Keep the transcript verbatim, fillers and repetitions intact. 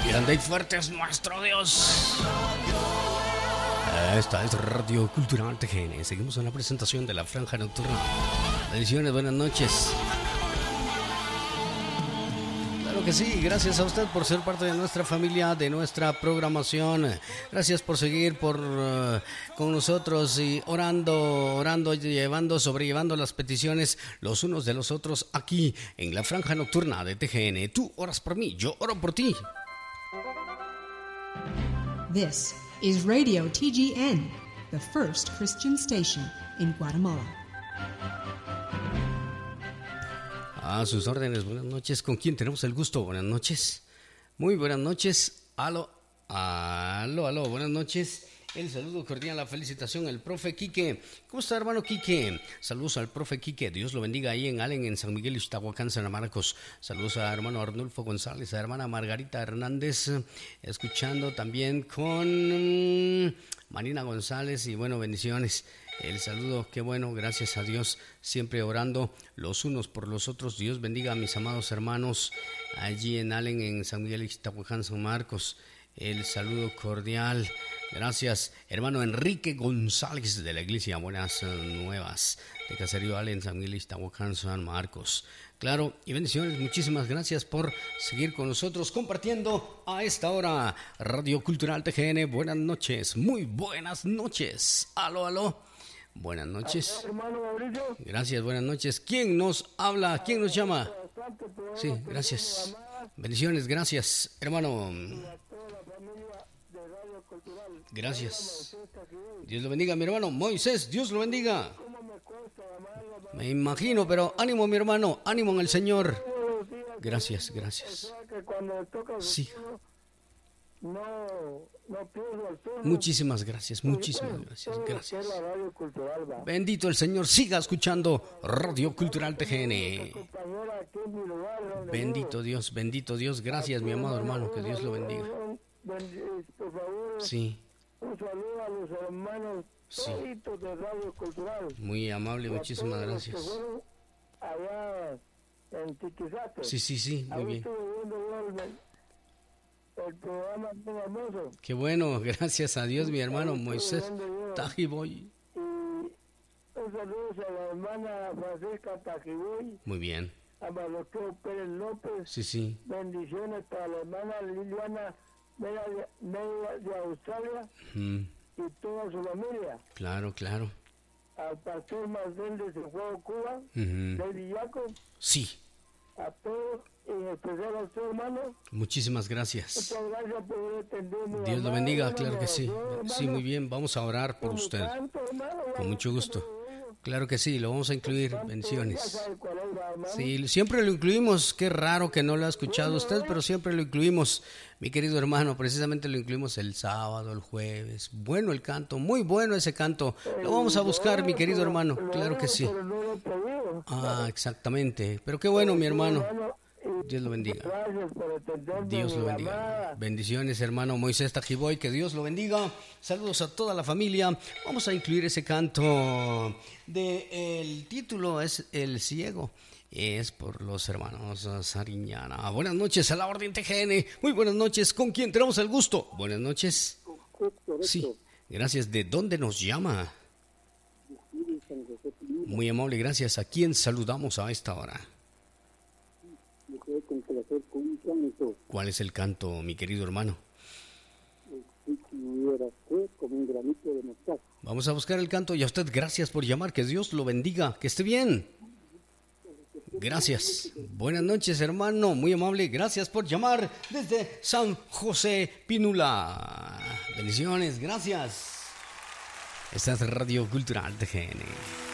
Grande y fuerte es nuestro Dios. Esta es Radio Cultural T G N. Seguimos en la presentación de la Franja Nocturna. Bendiciones, buenas noches. Claro que sí, gracias a usted por ser parte de nuestra familia, de nuestra programación. Gracias por seguir por uh, con nosotros y orando, orando, llevando, sobrellevando las peticiones los unos de los otros aquí en la Franja Nocturna de T G N. Tú oras por mí, yo oro por ti. This is Radio T G N, the first Christian station in Guatemala. A sus órdenes, buenas noches. ¿Con quién tenemos el gusto? Buenas noches. Muy buenas noches. Aló, aló, aló, buenas noches. El saludo cordial, la felicitación al profe Quique. ¿Cómo está, hermano Quique? Saludos al profe Quique. Dios lo bendiga ahí en Allen, en San Miguel, Ixtahuacán, San Marcos. Saludos a hermano Arnulfo González, a hermana Margarita Hernández. Escuchando también con Marina González y bueno, bendiciones. El saludo, qué bueno, gracias a Dios, siempre orando los unos por los otros. Dios bendiga a mis amados hermanos allí en Allen, en San Miguel, Ixtahuacán, San Marcos. El saludo cordial, gracias, hermano Enrique González de la Iglesia Buenas Nuevas de Caserío Allen, San Miguel, Ixtahuacán, San Marcos. Claro, y bendiciones, muchísimas gracias por seguir con nosotros compartiendo a esta hora Radio Cultural T G N. Buenas noches, muy buenas noches. Aló, aló. Buenas noches. Gracias, buenas noches. ¿Quién nos habla? ¿Quién nos llama? Sí, gracias. Bendiciones, gracias, hermano. Gracias. Dios lo bendiga, mi hermano Moisés. Dios lo bendiga. Me imagino, pero ánimo, mi hermano. Ánimo en el Señor. Gracias, gracias. Sí. Muchísimas gracias, muchísimas gracias, gracias. Bendito el Señor, siga escuchando Radio Cultural T G N. Bendito Dios, bendito Dios, gracias mi amado hermano, que Dios lo bendiga. Sí. Un saludo a los hermanos sí. de Radio Cultural. Muy amable, muchísimas gracias. Allá en Tiquizaque. Sí, sí, sí, muy bien. El programa muy hermoso. Qué bueno, gracias a Dios, mi hermano Moisés Tajiboy. Y un saludo a la hermana Francisca Tajiboy. Muy bien. A Marloqueo Pérez López. Sí, sí. Bendiciones para la hermana Liliana Media de, Media de Australia. Mm. Y toda su familia. Claro, claro. Al pastor Marcel de Cienfuegos, Cuba. Uh-huh. Del Villaco. Sí. A todos, en especial a usted, hermano. Muchísimas gracias. Muchas gracias por atender mi Dios lo llamada, bendiga, hermano, claro que sí. hermano. Sí, muy bien, vamos a orar por Con usted. tanto, hermano, Con mucho gusto. Claro que sí, lo vamos a incluir. tanto, ya Bendiciones. sabe cuál es, hermano. Sí, siempre lo incluimos. Qué raro que no lo ha escuchado usted, pero siempre lo incluimos, mi querido hermano. Precisamente lo incluimos el sábado, el jueves. Bueno el canto, muy bueno ese canto. Lo vamos a buscar, mi querido hermano. Claro que sí. Pero no lo he pedido. Ah, exactamente. Pero qué bueno, mi hermano. Hermano, y Dios lo bendiga. gracias por atender Dios mi lo bendiga. llamada. Bendiciones, hermano Moisés Tajiboy, que Dios lo bendiga. Saludos a toda la familia. Vamos a incluir ese canto de el título es El Ciego. Es por los hermanos Sariñana. Buenas noches a la Orden T G N. Muy buenas noches. ¿Con quién tenemos el gusto? Buenas noches. Sí, gracias. ¿De dónde nos llama? Muy amable, gracias. ¿A quién saludamos a esta hora? ¿Cuál es el canto, mi querido hermano? Vamos a buscar el canto y a usted gracias por llamar, que Dios lo bendiga, que esté bien. Gracias. Buenas noches, hermano, muy amable, gracias por llamar desde San José Pinula. Bendiciones, gracias. Esta es Radio Cultural T G N.